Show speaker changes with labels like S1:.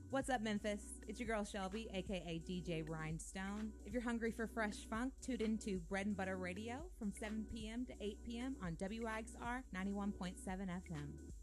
S1: What's up, Memphis? It's your girl Shelby, aka DJ Rhinestone. If you're hungry for fresh funk, tune into Bread and Butter Radio from 7 p.m. to 8 p.m. on WIXR 91.7 FM.